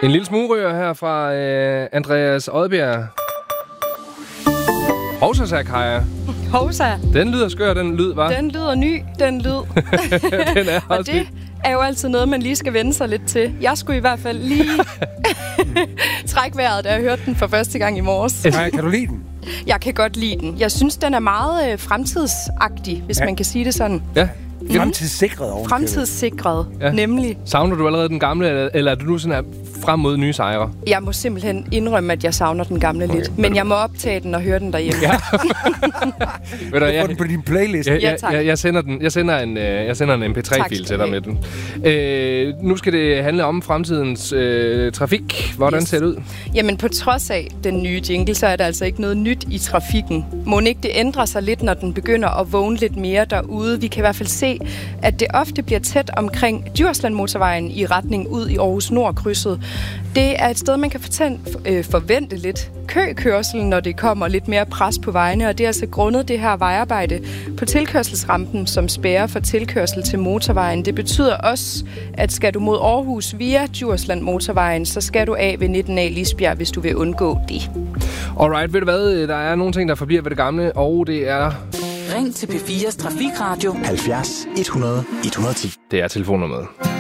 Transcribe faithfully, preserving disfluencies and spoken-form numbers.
En lille smugryger her fra øh, Andreas Odbjerg. Hovsa, sagde Kaja. Hovsa. Den lyder skør, den lyd, var. Den lyder ny, den lyd. Den er Og også det er jo altid noget, man lige skal vende sig lidt til. Jeg skulle i hvert fald lige trække vejret, da jeg hørte den for første gang i morges. Kaja, kan du lide den? Jeg kan godt lide den. Jeg synes, den er meget øh, fremtidsagtig, hvis Ja. man kan sige det sådan. Ja. Fremtidssikret oven. Fremtidssikret, Ja. ja. nemlig. Savner du allerede den gamle, eller, eller er du nu sådan her frem mod nye sejre? Jeg må simpelthen indrømme, at jeg savner den gamle Okay. lidt. Men jeg må optage den og høre den derhjemme. Ja. Ved du, Du jeg, får den på din playlist. jeg, Ja, jeg, tak. jeg, jeg, sender den, jeg, sender en, øh, jeg sender en M P tre Tak fil skal til du dig med den. Øh, nu skal det handle om fremtidens øh, trafik. Hvordan Yes. ser det ud? Jamen, på trods af den nye jingle, så er der altså ikke noget nyt i trafikken. Må ikke det ændrer sig lidt, når den begynder at vågne lidt mere derude. Vi kan i hvert fald se, at det ofte bliver tæt omkring Djurslandmotorvejen i retning ud i Aarhus Nord-krydset. Det er et sted, man kan fortæ- øh, forvente lidt køkørsel, når det kommer lidt mere pres på vejene, og det er altså grundet det her vejarbejde på tilkørselsrampen, som spærrer for tilkørsel til motorvejen. Det betyder også, at skal du mod Aarhus via Djurslandmotorvejen, så skal du af ved nitten A Lisbjerg, hvis du vil undgå det. Alright, ved du hvad? Der er nogle ting, der forbliver ved det gamle, og det er... Ring til P fires Trafikradio halvfjerds hundrede et hundrede og ti. Det er telefonnummeret.